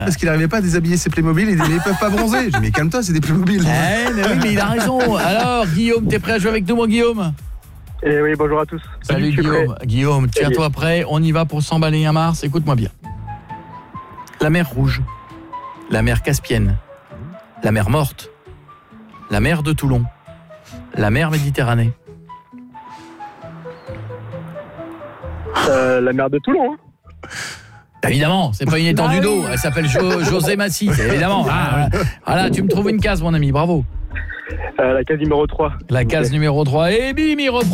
Parce qu'il n'arrivait pas à déshabiller ses Playmobil, il dit mais ils peuvent pas bronzer. Je dis mais calme-toi, c'est des Playmobil. Mais oui, mais il a raison. Alors, Guillaume, t'es prêt à jouer avec nous, mon Guillaume? Eh oui, bonjour à tous. Salut Guillaume. Guillaume, tiens-toi prêt, on y va pour s'emballer un Mars. Écoute-moi bien. La mer Rouge, la mer Caspienne, la mer Morte, la mer de Toulon, la mer Méditerranée. La mer de Toulon, hein. Évidemment, c'est pas une étendue d'eau, elle s'appelle José Massy, évidemment. Voilà, tu me trouves une case, mon ami, bravo. La case numéro 3. La case numéro 3, et bim, il reprend.